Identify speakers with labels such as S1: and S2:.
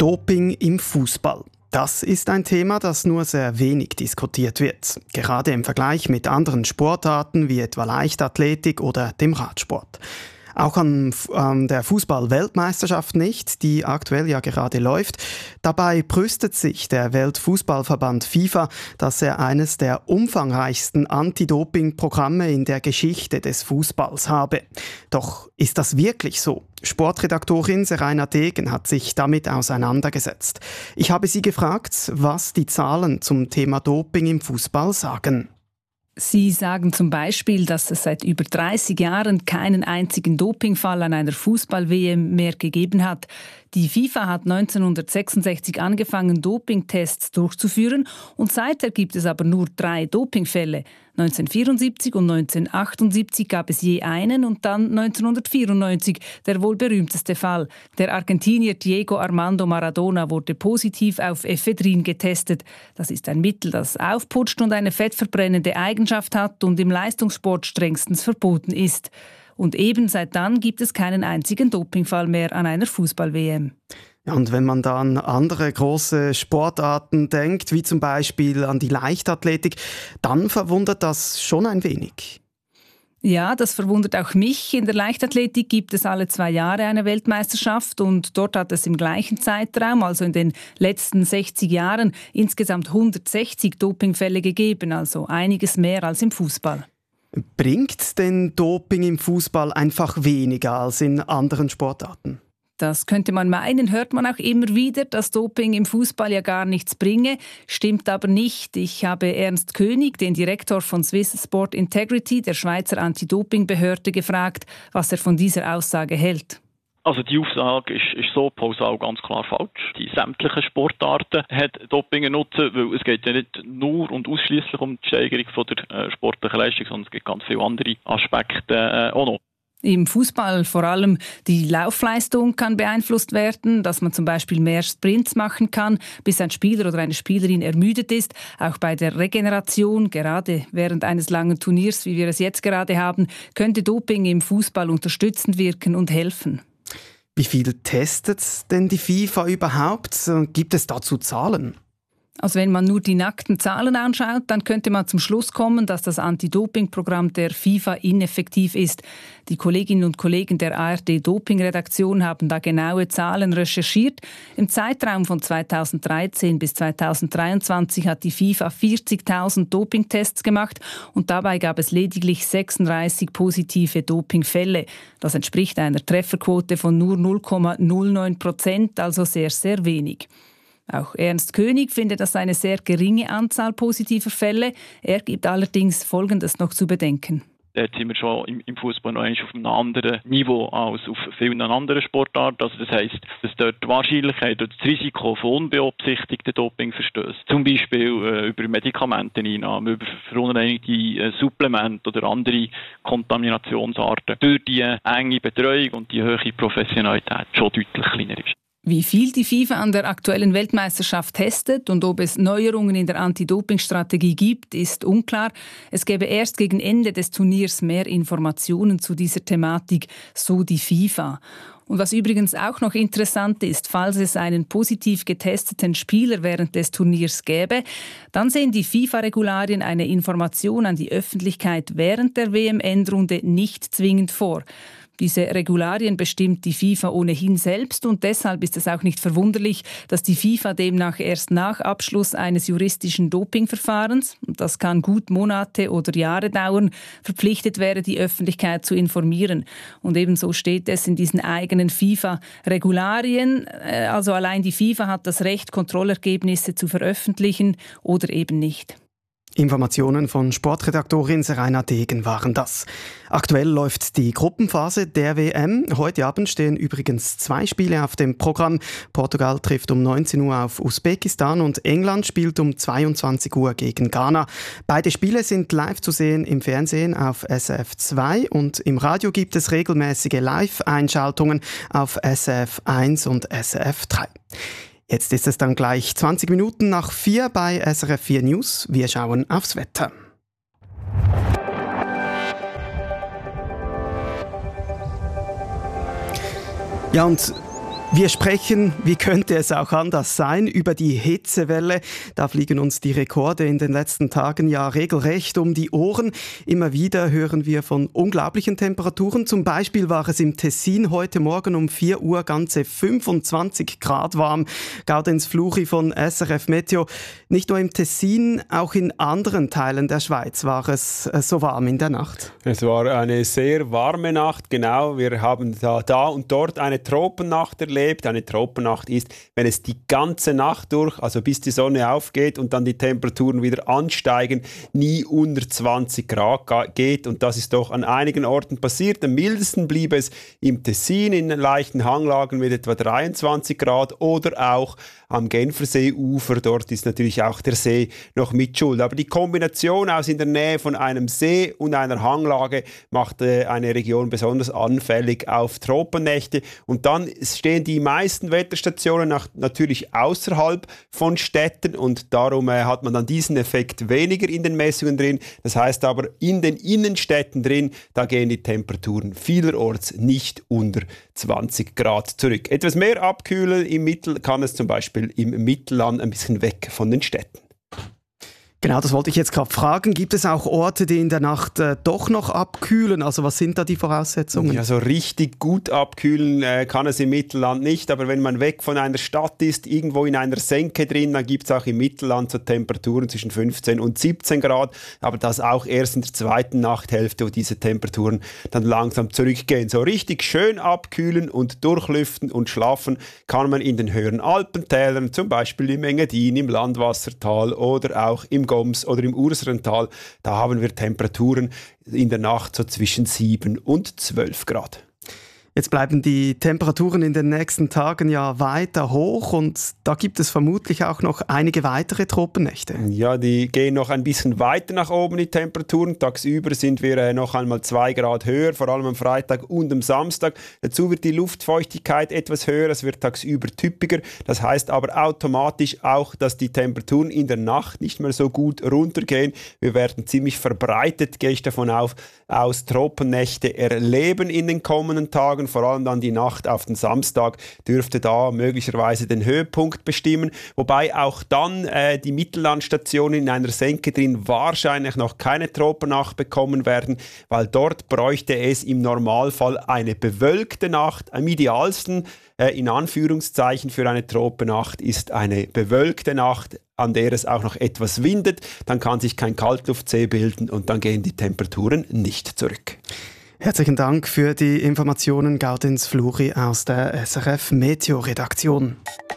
S1: Doping im Fußball. Das ist ein Thema, das nur sehr wenig diskutiert wird. Gerade im Vergleich mit anderen Sportarten wie etwa Leichtathletik oder dem Radsport. Auch an der Fußball-Weltmeisterschaft nicht, die aktuell ja gerade läuft. Dabei brüstet sich der Weltfußballverband FIFA, dass er eines der umfangreichsten Anti-Doping-Programme in der Geschichte des Fußballs habe. Doch ist das wirklich so? Sportredaktorin Seraina Degen hat sich damit auseinandergesetzt. Ich habe sie gefragt, was die Zahlen zum Thema Doping im Fußball sagen.
S2: Sie sagen zum Beispiel, dass es seit über 30 Jahren keinen einzigen Dopingfall an einer Fußball-WM mehr gegeben hat. Die FIFA hat 1966 angefangen, Dopingtests durchzuführen und seither gibt es aber nur 3 Dopingfälle. 1974 und 1978 gab es je einen und dann 1994 der wohl berühmteste Fall. Der Argentinier Diego Armando Maradona wurde positiv auf Ephedrin getestet. Das ist ein Mittel, das aufputscht und eine fettverbrennende Eigenschaft hat und im Leistungssport strengstens verboten ist. Und eben seit dann gibt es keinen einzigen Dopingfall mehr an einer Fußball-WM.
S1: Ja, und wenn man dann an andere große Sportarten denkt, wie zum Beispiel an die Leichtathletik, dann verwundert das schon ein wenig.
S2: Ja, das verwundert auch mich. In der Leichtathletik gibt es alle 2 Jahre eine Weltmeisterschaft und dort hat es im gleichen Zeitraum, also in den letzten 60 Jahren, insgesamt 160 Dopingfälle gegeben, also einiges mehr als im Fußball.
S1: Bringt denn Doping im Fußball einfach weniger als in anderen Sportarten?
S2: Das könnte man meinen, hört man auch immer wieder, dass Doping im Fußball ja gar nichts bringe. Stimmt aber nicht. Ich habe Ernst König, den Direktor von Swiss Sport Integrity, der Schweizer Anti-Doping-Behörde, gefragt, was er von dieser Aussage hält.
S3: Also die Aussage ist so pauschal ganz klar falsch. Die sämtlichen Sportarten hat Doping nutzen, weil es geht ja nicht nur und ausschließlich um die Steigerung von der sportlichen Leistung, sondern es gibt ganz viele andere Aspekte auch noch.
S2: Im Fußball vor allem die Laufleistung kann beeinflusst werden, dass man zum Beispiel mehr Sprints machen kann, bis ein Spieler oder eine Spielerin ermüdet ist. Auch bei der Regeneration, gerade während eines langen Turniers, wie wir es jetzt gerade haben, könnte Doping im Fußball unterstützend wirken und helfen.
S1: Wie viel testet denn die FIFA überhaupt? Gibt es dazu Zahlen?
S2: Also wenn man nur die nackten Zahlen anschaut, dann könnte man zum Schluss kommen, dass das Anti-Doping-Programm der FIFA ineffektiv ist. Die Kolleginnen und Kollegen der ARD-Doping-Redaktion haben da genaue Zahlen recherchiert. Im Zeitraum von 2013 bis 2023 hat die FIFA 40.000 Dopingtests gemacht und dabei gab es lediglich 36 positive Dopingfälle. Das entspricht einer Trefferquote von nur 0,09%, also sehr, sehr wenig. Auch Ernst König findet das eine sehr geringe Anzahl positiver Fälle. Er gibt allerdings Folgendes noch zu bedenken.
S3: Jetzt sind wir schon im Fußball noch auf einem anderen Niveau als auf vielen anderen Sportarten. Also das heisst, dass dort die Wahrscheinlichkeit oder das Risiko von unbeabsichtigten Dopingverstößen, zum Beispiel über Medikamenteneinnahme, über verunreinigte Supplemente oder andere Kontaminationsarten, durch die enge Betreuung und die hohe Professionalität schon deutlich kleiner ist.
S2: Wie viel die FIFA an der aktuellen Weltmeisterschaft testet und ob es Neuerungen in der Anti-Doping-Strategie gibt, ist unklar. Es gäbe erst gegen Ende des Turniers mehr Informationen zu dieser Thematik, so die FIFA. Und was übrigens auch noch interessant ist, falls es einen positiv getesteten Spieler während des Turniers gäbe, dann sehen die FIFA-Regularien eine Information an die Öffentlichkeit während der WM-Endrunde nicht zwingend vor. Diese Regularien bestimmt die FIFA ohnehin selbst und deshalb ist es auch nicht verwunderlich, dass die FIFA demnach erst nach Abschluss eines juristischen Dopingverfahrens, und das kann gut Monate oder Jahre dauern, verpflichtet wäre, die Öffentlichkeit zu informieren. Und ebenso steht es in diesen eigenen FIFA-Regularien. Also allein die FIFA hat das Recht, Kontrollergebnisse zu veröffentlichen oder eben nicht.
S1: Informationen von Sportredaktorin Seraina Degen waren das. Aktuell läuft die Gruppenphase der WM. Heute Abend stehen übrigens 2 Spiele auf dem Programm. Portugal trifft um 19 Uhr auf Usbekistan und England spielt um 22 Uhr gegen Ghana. Beide Spiele sind live zu sehen im Fernsehen auf SRF 2 und im Radio gibt es regelmäßige Live-Einschaltungen auf SRF 1 und SRF 3. Jetzt ist es dann gleich 20 Minuten nach 4 bei SRF 4 News. Wir schauen aufs Wetter. Ja, und Wir sprechen, wie könnte es auch anders sein, über die Hitzewelle. Da fliegen uns die Rekorde in den letzten Tagen ja regelrecht um die Ohren. Immer wieder hören wir von unglaublichen Temperaturen. Zum Beispiel war es im Tessin heute Morgen um 4 Uhr ganze 25 Grad warm. Gaudenz Fluri von SRF Meteo. Nicht nur im Tessin, auch in anderen Teilen der Schweiz war es so warm in der Nacht.
S4: Es war eine sehr warme Nacht, genau. Wir haben da und dort eine Tropennacht erlebt. Eine Tropennacht ist, wenn es die ganze Nacht durch, also bis die Sonne aufgeht und dann die Temperaturen wieder ansteigen, nie unter 20 Grad geht. Und das ist doch an einigen Orten passiert. Am mildesten blieb es im Tessin in leichten Hanglagen mit etwa 23 Grad oder auch am Genferseeufer. Dort ist natürlich auch der See noch mit schuld. Aber die Kombination aus in der Nähe von einem See und einer Hanglage macht eine Region besonders anfällig auf Tropennächte. Und dann stehen die meisten Wetterstationen natürlich außerhalb von Städten und darum hat man dann diesen Effekt weniger in den Messungen drin. Das heißt aber, in den Innenstädten drin, da gehen die Temperaturen vielerorts nicht unter 20 Grad zurück. Etwas mehr abkühlen im Mittel kann es zum Beispiel im Mittelland ein bisschen weg von den Städten.
S1: Genau, das wollte ich jetzt gerade fragen. Gibt es auch Orte, die in der Nacht doch noch abkühlen? Also was sind da die Voraussetzungen?
S4: Ja, so richtig gut abkühlen kann es im Mittelland nicht. Aber wenn man weg von einer Stadt ist, irgendwo in einer Senke drin, dann gibt es auch im Mittelland so Temperaturen zwischen 15 und 17 Grad. Aber das auch erst in der zweiten Nachthälfte, wo diese Temperaturen dann langsam zurückgehen. So richtig schön abkühlen und durchlüften und schlafen kann man in den höheren Alpentälern, zum Beispiel im Engadin, im Landwassertal oder auch im Goms oder im Urserental. Da haben wir Temperaturen in der Nacht so zwischen 7 und 12 Grad.
S1: Jetzt bleiben die Temperaturen in den nächsten Tagen ja weiter hoch und da gibt es vermutlich auch noch einige weitere Tropennächte.
S4: Ja, die gehen noch ein bisschen weiter nach oben, die Temperaturen. Tagsüber sind wir noch einmal 2 Grad höher, vor allem am Freitag und am Samstag. Dazu wird die Luftfeuchtigkeit etwas höher, es wird tagsüber typischer. Das heißt aber automatisch auch, dass die Temperaturen in der Nacht nicht mehr so gut runtergehen. Wir werden ziemlich verbreitet, gehe ich davon aus, Tropennächte erleben in den kommenden Tagen. Vor allem dann die Nacht auf den Samstag dürfte da möglicherweise den Höhepunkt bestimmen. Wobei auch dann die Mittellandstationen in einer Senke drin wahrscheinlich noch keine Tropennacht bekommen werden, weil dort bräuchte es im Normalfall eine bewölkte Nacht. Am idealsten in Anführungszeichen für eine Tropennacht ist eine bewölkte Nacht, an der es auch noch etwas windet. Dann kann sich kein Kaltluftsee bilden und dann gehen die Temperaturen nicht zurück.
S1: Herzlichen Dank für die Informationen, Gaudenz Fluri aus der SRF Meteo Redaktion.